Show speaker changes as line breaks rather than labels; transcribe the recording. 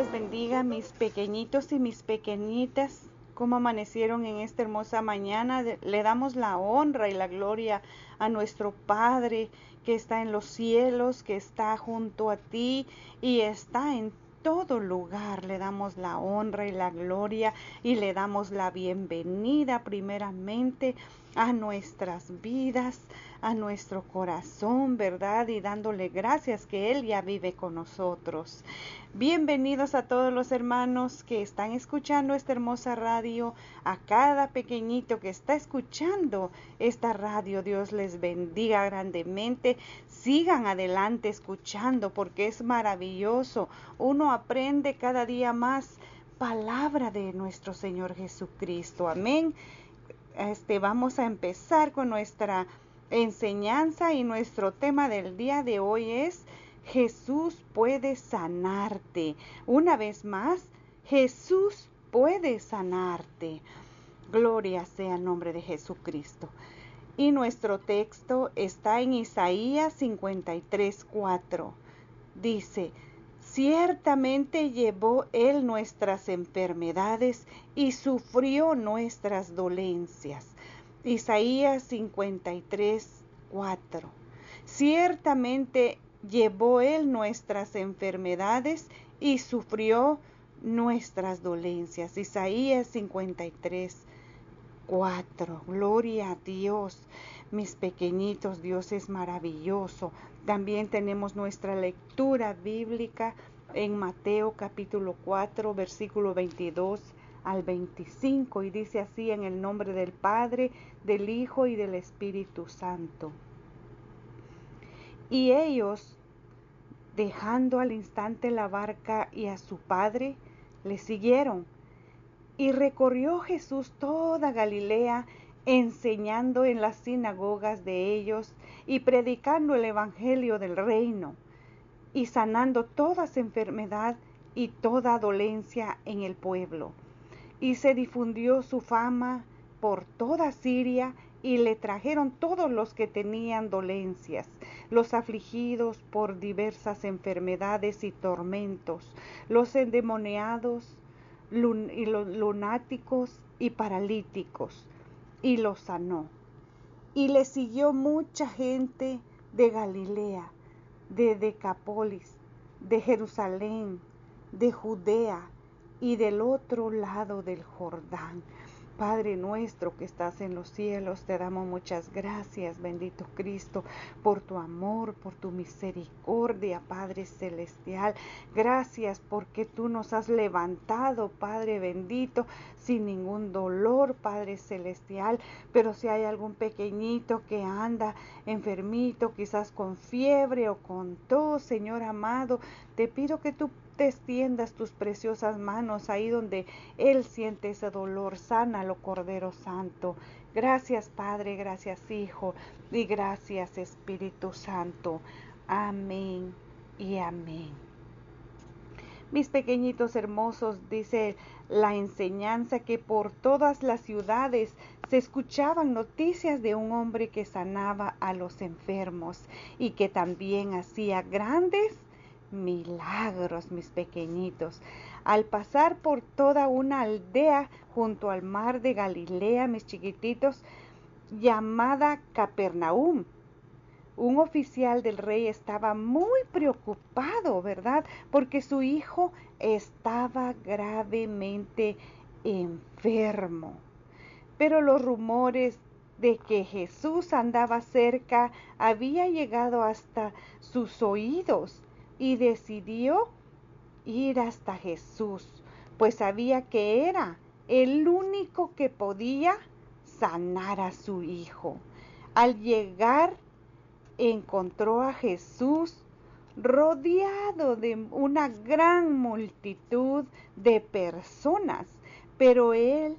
les bendiga, mis pequeñitos y mis pequeñitas. ¿Cómo amanecieron en esta hermosa mañana? Le damos la honra y la gloria a nuestro Padre que está en los cielos, que está junto a ti y está en todo lugar. Le damos la honra y la gloria y le damos la bienvenida primeramente a nuestras vidas, a nuestro corazón, ¿verdad? Y dándole gracias que Él ya vive con nosotros. Bienvenidos a todos los hermanos que están escuchando esta hermosa radio, a cada pequeñito que está escuchando esta radio. Dios les bendiga grandemente. Sigan adelante escuchando porque es maravilloso. Uno aprende cada día más palabra de nuestro Señor Jesucristo. Amén. Vamos a empezar con nuestra enseñanza y nuestro tema del día de hoy es Jesús puede sanarte. Una vez más, Jesús puede sanarte. Gloria sea el nombre de Jesucristo. Y nuestro texto está en Isaías 53:4. Dice: ciertamente llevó Él nuestras enfermedades y sufrió nuestras dolencias. Isaías 53:4. Ciertamente llevó Él nuestras enfermedades y sufrió nuestras dolencias. Isaías 53:4. Gloria a Dios. Mis pequeñitos, Dios es maravilloso. También tenemos nuestra lectura bíblica en Mateo capítulo 4, versículo 22 al 25. Y dice así: en el nombre del Padre, del Hijo y del Espíritu Santo. Y ellos, dejando al instante la barca y a su padre, le siguieron. Y recorrió Jesús toda Galilea, enseñando en las sinagogas de ellos y predicando el evangelio del reino, y sanando toda enfermedad y toda dolencia en el pueblo. Y se difundió su fama por toda Siria, y le trajeron todos los que tenían dolencias, los afligidos por diversas enfermedades y tormentos, los endemoniados, y los lunáticos y paralíticos, y los sanó. Y le siguió mucha gente de Galilea, de Decápolis, de Jerusalén, de Judea y del otro lado del Jordán. Padre nuestro que estás en los cielos, te damos muchas gracias, bendito Cristo, por tu amor, por tu misericordia, Padre celestial. Gracias porque tú nos has levantado, Padre bendito, sin ningún dolor, Padre celestial. Pero si hay algún pequeñito que anda enfermito, quizás con fiebre o con tos, Señor amado, te pido que tú te extiendas tus preciosas manos ahí donde Él siente ese dolor. Sánalo, Cordero Santo. Gracias, Padre, gracias, Hijo, y gracias, Espíritu Santo. Amén y amén. Mis pequeñitos hermosos, dice la enseñanza que por todas las ciudades se escuchaban noticias de un hombre que sanaba a los enfermos y que también hacía grandes milagros, mis pequeñitos. Al pasar por toda una aldea junto al mar de Galilea, mis chiquititos, llamada Capernaum, un oficial del rey estaba muy preocupado, ¿verdad? Porque su hijo estaba gravemente enfermo. Pero los rumores de que Jesús andaba cerca había llegado hasta sus oídos, y decidió ir hasta Jesús, pues sabía que era el único que podía sanar a su hijo. Al llegar, encontró a Jesús rodeado de una gran multitud de personas, pero él